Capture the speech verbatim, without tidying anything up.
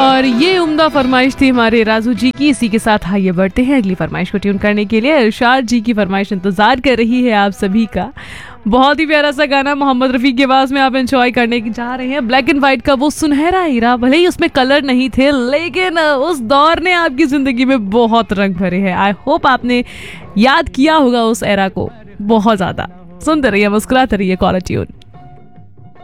और ये उम्दा फरमाइश थी हमारे राजू जी की। इसी के साथ आइए बढ़ते हैं अगली फरमाइश को ट्यून करने के लिए। इरशाद जी की फरमाइश इंतजार कर रही है आप सभी का। बहुत ही प्यारा सा गाना मोहम्मद रफ़ी की आवाज़ में आप एंजॉय करने की जा रहे हैं। ब्लैक एंड व्हाइट का वो सुनहरा हीरा, भले ही उसमें कलर नहीं थे लेकिन उस दौर ने आपकी ज़िंदगी में बहुत रंग भरे हैं। आई होप आपने याद किया होगा उस एरा को बहुत ज़्यादा। सुनते रहिए, मुस्कुराते रहिए कॉलर ट्यून।